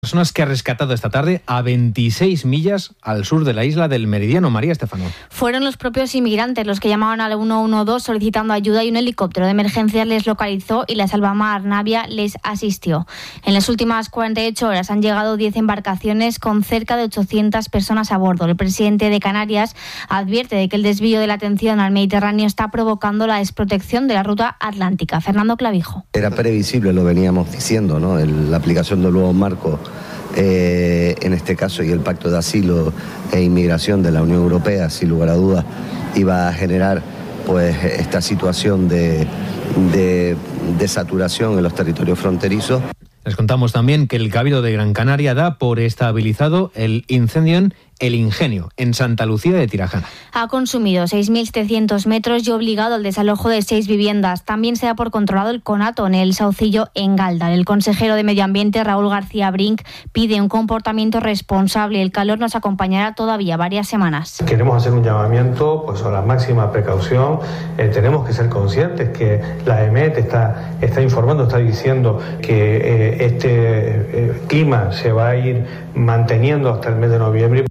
Personas que ha rescatado esta tarde a 26 millas al sur de la isla del Meridiano. María Estefano. Fueron los propios inmigrantes los que llamaban al 112 solicitando ayuda y un helicóptero de emergencia les localizó y la Salvamar Navia les asistió. En las últimas 48 horas han llegado 10 embarcaciones con cerca de 800 personas a bordo. El presidente de Canarias advierte de que el desvío de la atención al Mediterráneo está provocando la desprotección de la ruta atlántica. Fernando Clavijo. Era previsible, lo veníamos diciendo, ¿no? La aplicación del nuevo marco en este caso y el Pacto de Asilo e Inmigración de la Unión Europea, sin lugar a dudas, iba a generar pues esta situación de saturación en los territorios fronterizos. Les contamos también que el Cabildo de Gran Canaria da por estabilizado el incendio en El Ingenio, en Santa Lucía de Tirajana. Ha consumido 6.700 metros y obligado al desalojo de 6 viviendas. También se da por controlado el conato en el Saucillo, en Galdar. El consejero de Medio Ambiente, Raúl García Brink, pide un comportamiento responsable. El calor nos acompañará todavía varias semanas. Queremos hacer un llamamiento a la máxima precaución. Tenemos que ser conscientes que la EMET está informando, está diciendo que este clima se va a ir manteniendo hasta el mes de noviembre.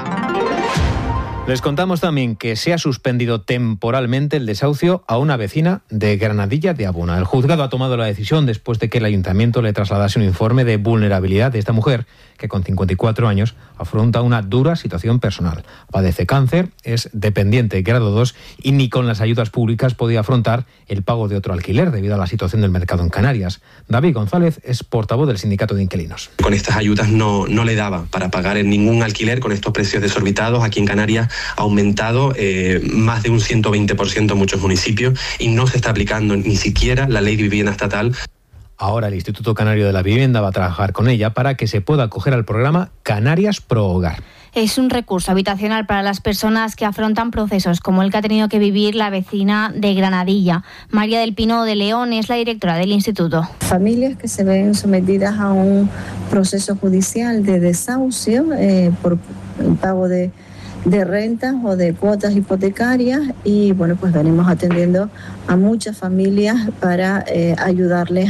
Les contamos también que se ha suspendido temporalmente el desahucio a una vecina de Granadilla de Abona. El juzgado ha tomado la decisión después de que el ayuntamiento le trasladase un informe de vulnerabilidad de esta mujer, que con 54 años afronta una dura situación personal. Padece cáncer, es dependiente grado 2 y ni con las ayudas públicas podía afrontar el pago de otro alquiler debido a la situación del mercado en Canarias. David González es portavoz del sindicato de inquilinos. Con estas ayudas no le daba para pagar ningún alquiler. Con estos precios desorbitados aquí en Canarias ha aumentado más de un 120% en muchos municipios y no se está aplicando ni siquiera la ley de vivienda estatal. Ahora el Instituto Canario de la Vivienda va a trabajar con ella para que se pueda acoger al programa Canarias Pro Hogar. Es un recurso habitacional para las personas que afrontan procesos como el que ha tenido que vivir la vecina de Granadilla. María del Pino de León es la directora del instituto. Familias que se ven sometidas a un proceso judicial de desahucio por el pago de rentas o de cuotas hipotecarias y bueno, pues venimos atendiendo a muchas familias para ayudarles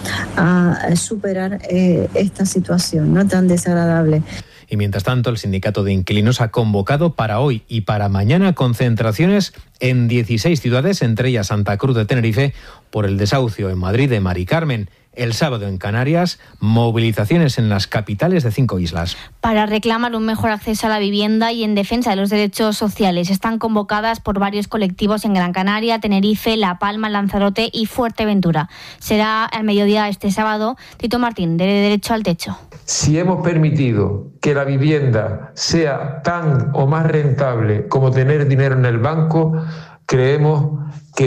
a superar esta situación no tan desagradable. Y mientras tanto, el sindicato de inquilinos ha convocado para hoy y para mañana concentraciones en 16 ciudades, entre ellas Santa Cruz de Tenerife, por el desahucio en Madrid de Mari Carmen. El sábado en Canarias, movilizaciones en las capitales de 5 islas. Para reclamar un mejor acceso a la vivienda y en defensa de los derechos sociales. Están convocadas por varios colectivos en Gran Canaria, Tenerife, La Palma, Lanzarote y Fuerteventura. Será al mediodía este sábado. Tito Martín, de Derecho al Techo. Si hemos permitido que la vivienda sea tan o más rentable como tener dinero en el banco, creemos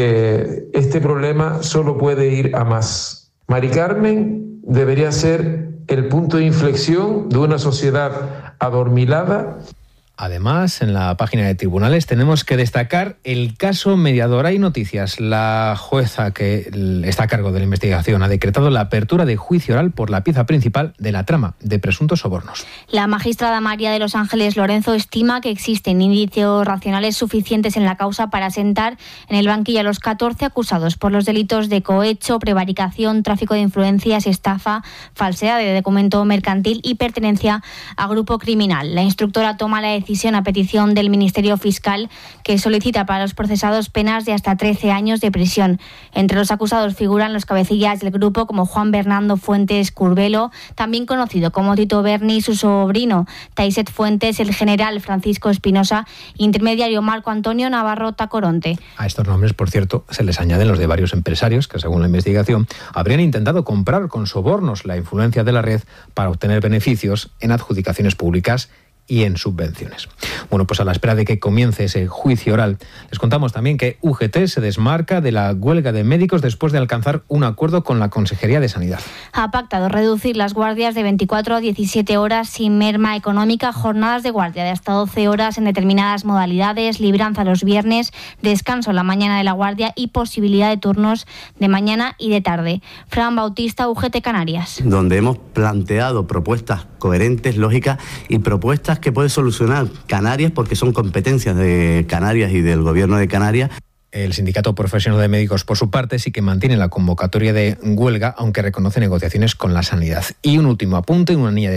que este problema solo puede ir a más. Mari Carmen debería ser el punto de inflexión de una sociedad adormilada. Además, en la página de tribunales tenemos que destacar el caso Mediador. Hay noticias. La jueza que está a cargo de la investigación ha decretado la apertura de juicio oral por la pieza principal de la trama de presuntos sobornos. La magistrada María de los Ángeles Lorenzo estima que existen indicios racionales suficientes en la causa para sentar en el banquillo a los 14 acusados por los delitos de cohecho, prevaricación, tráfico de influencias, estafa, falsedad de documento mercantil y pertenencia a grupo criminal. La instructora toma la decisión a petición del Ministerio Fiscal, que solicita para los procesados penas de hasta 13 años de prisión. Entre los acusados figuran los cabecillas del grupo como Juan Bernardo Fuentes Curbelo, también conocido como Tito Berni, su sobrino Taiset Fuentes, el general Francisco Espinosa, intermediario Marco Antonio Navarro Tacoronte. A estos nombres, por cierto, se les añaden los de varios empresarios que, según la investigación, habrían intentado comprar con sobornos la influencia de la red para obtener beneficios en adjudicaciones públicas y en subvenciones. Bueno, pues a la espera de que comience ese juicio oral, les contamos también que UGT se desmarca de la huelga de médicos después de alcanzar un acuerdo con la Consejería de Sanidad. Ha pactado reducir las guardias de 24 a 17 horas sin merma económica, jornadas de guardia de hasta 12 horas en determinadas modalidades, libranza los viernes, descanso la mañana de la guardia y posibilidad de turnos de mañana y de tarde. Fran Bautista, UGT Canarias. Donde hemos planteado propuestas coherentes, lógicas y propuestas que puede solucionar Canarias porque son competencias de Canarias y del Gobierno de Canarias. El Sindicato Profesional de Médicos, por su parte, sí que mantiene la convocatoria de huelga, aunque reconoce negociaciones con la sanidad. Y un último apunte, una niña de